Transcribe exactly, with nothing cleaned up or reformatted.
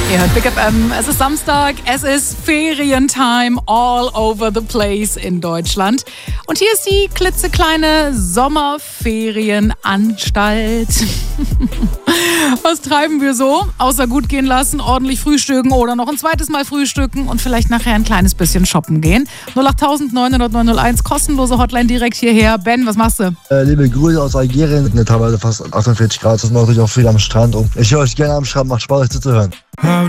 Ihr hört Big F M, es ist Samstag, es ist Ferientime all over the place in Deutschland. Und hier ist die klitzekleine Sommerferienanstalt. Was treiben wir so? Außer gut gehen lassen, ordentlich frühstücken oder noch ein zweites Mal frühstücken und vielleicht nachher ein kleines bisschen shoppen gehen. null acht neun null null neun null eins, kostenlose Hotline direkt hierher. Ben, was machst du? Äh, liebe Grüße aus Algerien, teilweise fast achtundvierzig Grad, das ist natürlich auch viel am Strand und ich höre euch gerne am Strand, macht Spaß euch zuzuhören. How